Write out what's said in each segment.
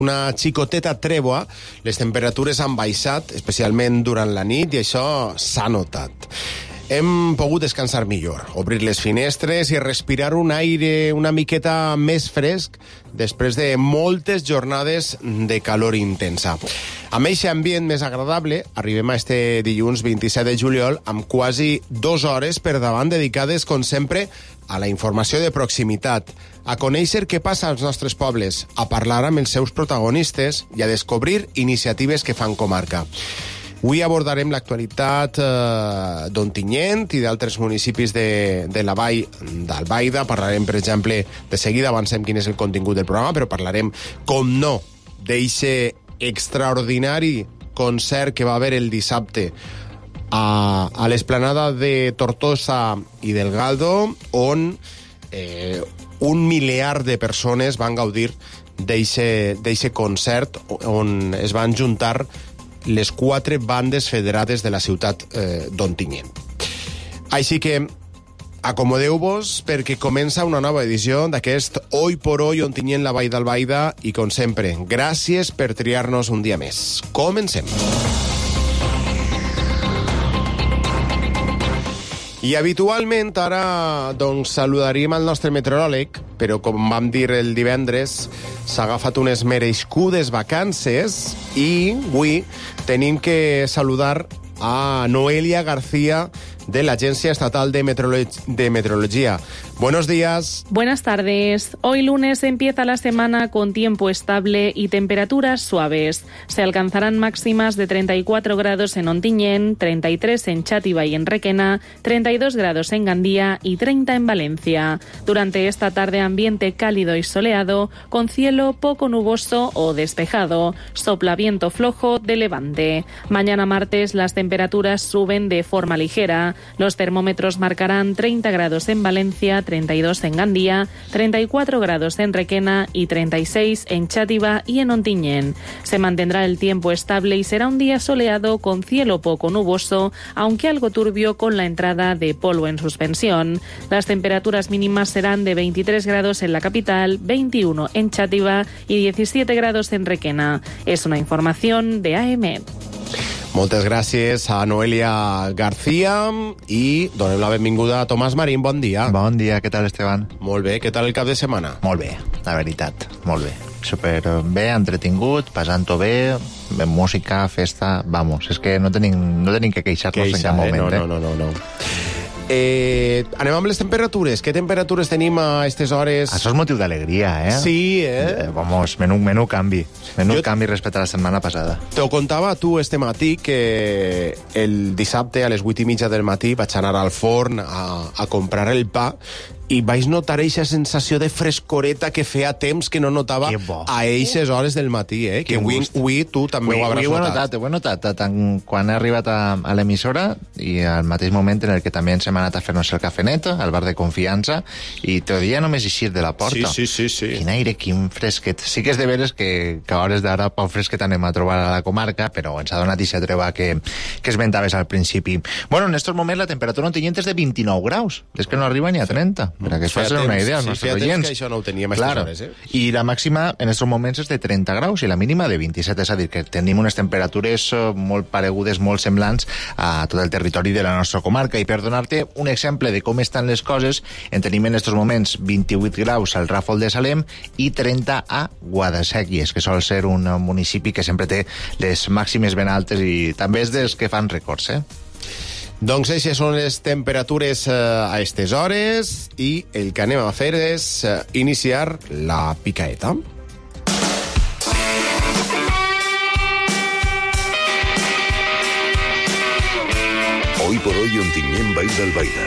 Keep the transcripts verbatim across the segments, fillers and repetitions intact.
una xicoteta trèvoa, les temperatures han baixat, especialment durant la nit, i això s'ha notat. Hem pogut descansar millor, obrir les finestres i respirar un aire una miqueta més fresc després de moltes jornades de calor intensa. Amb aquest ambient més agradable, arribem a este dilluns vint-i-set de juliol amb quasi dues hores per davant dedicades, com sempre, a la informació de proximitat, a conèixer què passa als nostres pobles, a parlar amb els seus protagonistes i a descobrir iniciatives que fan comarca. Avui abordarem l'actualitat eh, d'Ontinyent i d'altres municipis de, de la vall d'Albaida. Parlarem, per exemple, de seguida avancem quin és el contingut del programa, però parlarem, com no, d'eixe extraordinari concert que va haver el dissabte a, a l'esplanada de Tortosa i del Galdo, on eh, un miliar de persones van gaudir d'eixe concert, on es van juntar les quatre bandes federades de la ciutat eh, d'Ontinyent. Així que acomodeu-vos perquè comença una nova edició d'aquest Hoy por Hoy Ontinyent, la Vall d'Albaida, i com sempre, gràcies per triar-nos un dia més. Comencem. I habitualment ara doncs, saludaríem el nostre meteoròleg, però com vam dir el divendres, s'ha agafat unes merescudes vacances i avui tenim que saludar a Noelia García de la Agencia Estatal de, Meteorolo- de Meteorología. Buenos días. Buenas tardes. Hoy lunes empieza la semana con tiempo estable y temperaturas suaves. Se alcanzarán máximas de treinta y cuatro grados en Ontinyent, treinta y tres en Xàtiva y en Requena, treinta y dos grados en Gandía y treinta en Valencia. Durante esta tarde ambiente cálido y soleado, con cielo poco nuboso o despejado. Sopla viento flojo de levante. Mañana martes las temperaturas suben de forma ligera. Los termómetros marcarán treinta grados en Valencia, treinta y dos en Gandía, treinta y cuatro grados en Requena y treinta y seis en Xàtiva y en Ontinyent. Se mantendrá el tiempo estable y será un día soleado con cielo poco nuboso, aunque algo turbio con la entrada de polvo en suspensión. Las temperaturas mínimas serán de veintitrés grados en la capital, veintiuno en Xàtiva y diecisiete grados en Requena. Es una información de A M. Moltes gràcies a Noelia García i donem la benvinguda a Tomàs Marín. Bon dia. Bon dia, què tal, Esteban? Molt bé, què tal el cap de setmana? Molt bé, la veritat, molt bé. Super bé, entretingut, passant-ho bé, bé, música, festa, vamos, és que no tenim, no tenim que queixar-nos en cap moment. Eh? No, no, no, no. Eh, anem amb les temperatures. Què temperatures tenim a aquestes hores? Això és motiu d'alegria, eh? Sí, eh? eh vamos, menú, menú canvi. Menú jo canvi respecte a la setmana passada. T'ho contava tu este matí que el dissabte a les vuit i mitja del matí vaig anar al forn a, a comprar el pa i vaig notar eixa sensació de frescoreta que feia temps que no notava a eixes hores del matí, eh? Que avui, avui tu també avui, ho hauràs avui notat. notat. Ho he notat, tant quan he arribat a, a l'emissora i al mateix moment en el que també ens hem anat a fer-nos el cafenet, al bar de confiança, i te dia només eixir de la porta. Sí, sí, sí, sí. Quin aire, quin fresquet. Sí que és de veres que, que a hores d'ara poc fresquet anem a trobar a la comarca, però ens ha donat ixa treva que, que esmentaves al principi. Bueno, en estos moments la temperatura Ontinyent és de vint-i-nou graus. És que no arriba ni a trenta, per a que es facin una idea als sí, nostres oients. Que això no ho teníem a claro. aquestes hores, eh? I la màxima en aquests moments és de trenta graus i la mínima de vint-i-set, és a dir, que tenim unes temperatures molt paregudes, molt semblants a tot el territori de la nostra comarca. I per donar-te un exemple de com estan les coses, en tenim en aquests moments vint-i-vuit graus al Ràfol de Salem i trenta a Guadasséquies, que sol ser un municipi que sempre té les màximes ben altes i també és dels que fan records, eh? Doncs aquestes són les temperatures eh, a aquestes hores i el que anem a fer és eh, iniciar la picaeta. Hoy por hoy Ontinyent, Vall d'Albaida.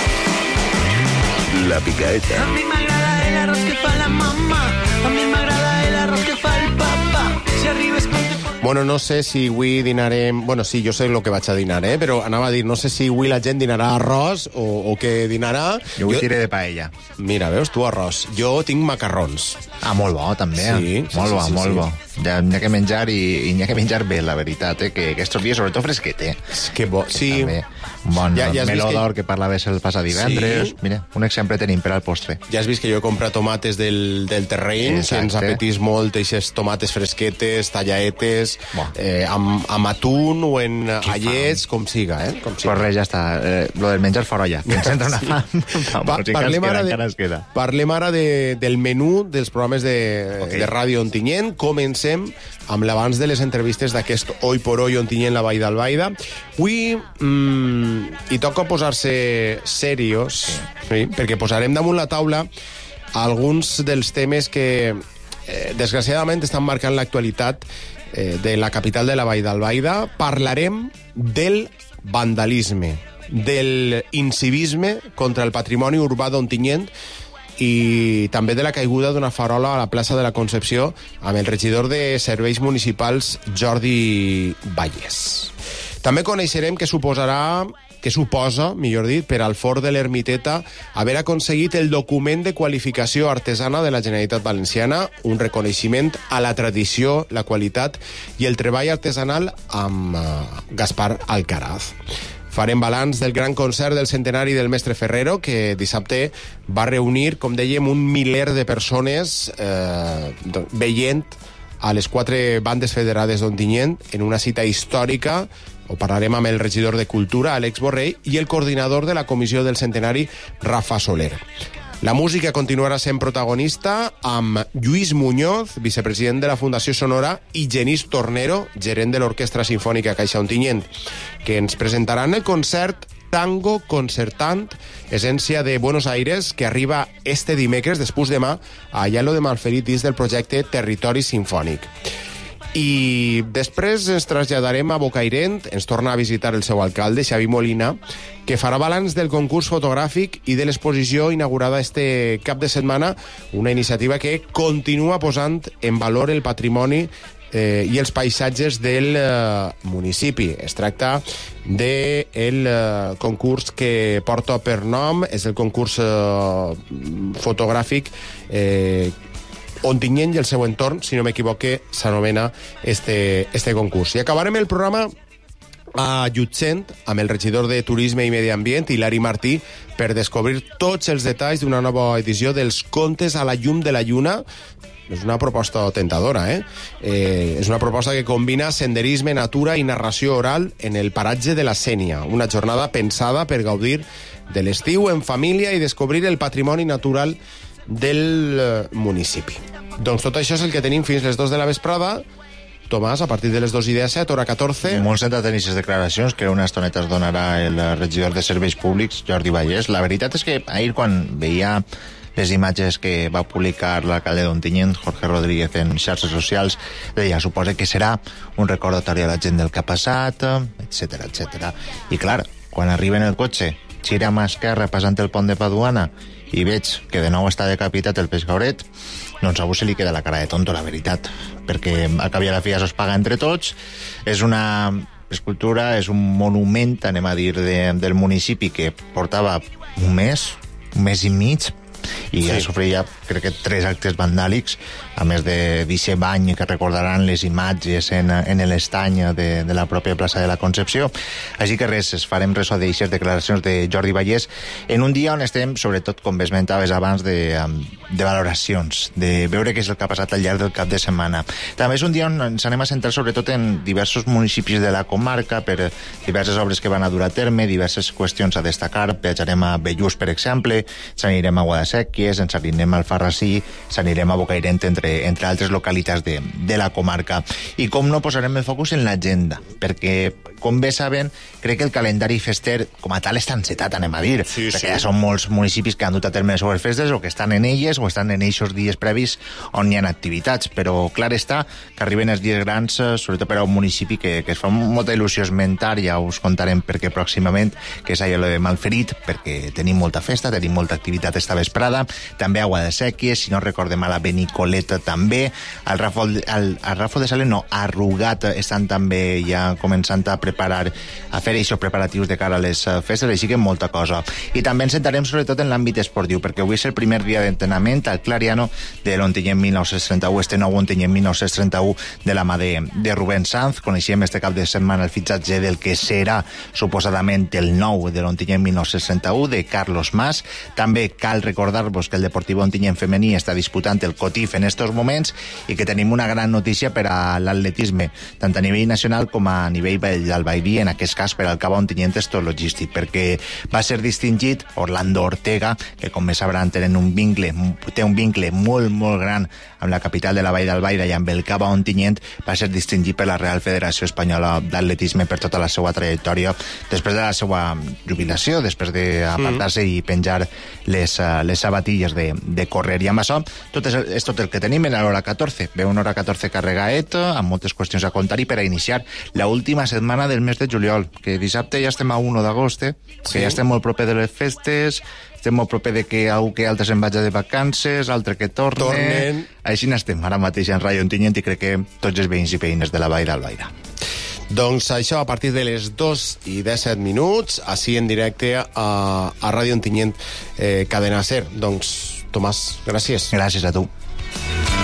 La picaeta. A mi m'agrada el arroz que fa la mamà, a mi m'agrada el arroz que fa el papà. Si arribes con tu... Bueno, no sé si avui dinarem... Bueno, sí, jo sé el que vaig a dinar, eh? Però anava a dir, no sé si avui la gent dinarà arròs o, o què dinarà. Jo avui jo... tiré de paella. Mira, veus, tu arròs. Jo tinc macarrons. Ah, molt bo, també. Sí, sí, molt sí, bo, sí, molt sí. bo. ja n'hi ha que menjar i, i n'hi ha que menjar bé, la veritat, eh? que, que estos dies, sobretot fresquet, eh? Que bo, que sí. També, un bon ja, ja meló que... d'or que parlaves el passat divendres. Sí. Mira, un exemple tenim per al postre. Ja has vist que jo he comprat tomates del, del terreny, Exacte. que ens apetís molt, aquestes tomates fresquetes, tallaetes, eh, amb, amb atún o en allets, com siga, eh? Com siga. Pues res, ja està. Eh, lo del menjar fora ja, que ens entra una fam. Pa parlem, ara de, queda. parlem ara de, del menú dels programes de, okay. de Ràdio Ontinyent. Comencem amb l'abans de les entrevistes d'aquest Hoy por Hoy Ontinyent, la Vall d'Albaida. Avui mmm, hi toca posar-se serios, sí. Sí, perquè posarem damunt la taula alguns dels temes que eh, desgraciadament estan marcant l'actualitat eh, de la capital de la Vall d'Albaida. Parlarem del vandalisme, del incivisme contra el patrimoni urbà d'Ontinyent i també de la caiguda d'una farola a la plaça de la Concepció amb el regidor de Serveis Municipals, Jordi Vallès. També coneixerem què suposarà, què suposa, millor dit, per al Fort de l'Ermiteta haver aconseguit el document de qualificació artesana de la Generalitat Valenciana, un reconeixement a la tradició, la qualitat i el treball artesanal amb uh, Gaspar Alcaraz. Farem balanç del gran concert del centenari del mestre Ferrero, que dissabte va reunir, com dèiem, un miler de persones eh, veient a les quatre bandes federades d'Ontinyent en una cita històrica. Ho parlarem amb el regidor de Cultura, Àlex Borrell, i el coordinador de la comissió del centenari, Rafa Soler. La música continuarà sent protagonista amb Lluís Muñoz, vicepresident de la Fundació Sonora, i Genís Tornero, gerent de l'Orquestra Simfònica Caixa Ontinyent, que ens presentaran el concert Tango Concertant, essència de Buenos Aires, que arriba este dimecres, després demà, a Aielo de Malferit, dins del projecte Territori Simfònic. I després ens traslladarem a Bocairent, ens torna a visitar el seu alcalde, Xavi Molina, que farà balanç del concurs fotogràfic i de l'exposició inaugurada este cap de setmana, una iniciativa que continua posant en valor el patrimoni eh, i els paisatges del eh, municipi. Es tracta del eh, concurs que porta per nom, és el concurs eh, fotogràfic eh, Ontinyent i el seu entorn, si no m'equivoque, s'anomena este, este concurs. I acabarem el programa a Llutxent amb el regidor de Turisme i Medi Ambient, Hilari Martí, per descobrir tots els detalls d'una nova edició dels Contes a la llum de la lluna. És una proposta tentadora, eh? eh? És una proposta que combina senderisme, natura i narració oral en el paratge de la Sénia. Una jornada pensada per gaudir de l'estiu en família i descobrir el patrimoni natural del municipi. Doncs tot això és el que tenim fins les dos de la vesprada. Tomàs, a partir de les dos i disset, hora catorze... Molt entretenir les declaracions que una estoneta es donarà el regidor de Serveis Públics, Jordi Vallès. La veritat és que ahir, quan veia les imatges que va publicar l'alcalde d'Ontinyent, Jorge Rodríguez, en xarxes socials, deia, suposa que serà un recordatori a la gent del que ha passat, etcètera, etcètera. I clar, quan arriba en el cotxe, gira a mà esquerra passant el pont de Paduana i veig que de nou està decapitat el pescauret, doncs a algú se li queda la cara de tonto, la veritat, perquè al cap i a la fi ja s'os paga entre tots. És una escultura, és un monument, anem a dir, de, del municipi que portava un mes, un mes i mig, i sí. Ja sofria, crec que, tres actes vandàlics, a més de d'aquest bany que recordaran les imatges en, en l'estany de, de la pròpia plaça de la Concepció. Així que res, es farem ressò d'aixes declaracions de Jordi Vallès en un dia on estem, sobretot, com esmentaves abans, de, de valoracions, de veure què és el que ha passat al llarg del cap de setmana. També és un dia on ens anem a centrar sobretot en diversos municipis de la comarca, per diverses obres que van a dur a terme, diverses qüestions a destacar. Viatjarem a Bellús, per exemple, ens anirem a Guadasséquies, ens anirem al Alfarrasí, ens anirem a Bocairent, entre entre altres localitats de, de la comarca. I com no, posarem el focus en l'agenda, perquè, com bé saben, crec que el calendari fester com a tal està encetat, anem a dir, sí, perquè sí. Ja són molts municipis que han dut a terme les seves festes o que estan en elles o estan en eixos dies previs on hi ha activitats, però clar està que arriben els dies grans, sobretot per a un municipi que, que es fa molta il·lusió esmentar, ja us contarem perquè pròximament, que és Aielo de Malferit, perquè tenim molta festa, tenim molta activitat esta vesprada, també a Guadasséquies, si no recordem a la Benicoleta també, al Ràfol, al, al Ràfol de Salem, no, a Rugat estan també ja començant a preparar preparar, a fer aquests preparatius de cara a les uh, festes, així que molta cosa. I també ens centrarem sobretot en l'àmbit esportiu, perquè avui és el primer dia d'entrenament al Clariano de l'Ontinyent mil nou-cents trenta-u, este nou Ontinyent mil nou-cents trenta-u de la mà de, de Rubén Sanz. Coneixíem este cap de setmana el fitxatge del que serà suposadament el nou de l'Ontinyent mil nou-cents trenta-u, de Carlos Mas. També cal recordar-vos que el Deportivo Ontinyent femení està disputant el Cotif en estos moments i que tenim una gran notícia per a l'atletisme, tant a nivell nacional com a nivell d'Albairí, en aquest cas per al Cabo Ontinyent Esto Logístic, perquè va ser distingit Orlando Ortega, que com bé sabran tenen un vincle, té un vincle molt, molt gran amb la capital de la Vall d'Albaida i amb el Cabo Ontinyent, va ser distingit per la Real Federació Espanyola d'Atletisme per tota la seva trajectòria, després de la seva jubilació, després d'apartar-se mm. i penjar les, uh, les sabatilles de, de córrer. I amb això, tot és, és tot el que tenim en l'hora catorze. Ve una hora catorze carregaet, amb moltes qüestions a contar, i per a iniciar la última setmana del mes de juliol, que dissabte ja estem a u d'agost, eh? Sí. Que ja estem molt proper de les festes, estem molt proper de que algú que altre se'n vagi de vacances, altre que torne... Tornen. Així n'estem ara mateix en Ràdio Ontinyent i crec que tots els veïns i veïnes de la Vall d'Albaida. Doncs això a partir de les dos i disset minuts, així en directe a, a Ràdio Ontinyent, eh, Cadena Ser. Doncs, Tomàs, gràcies. Gràcies a tu.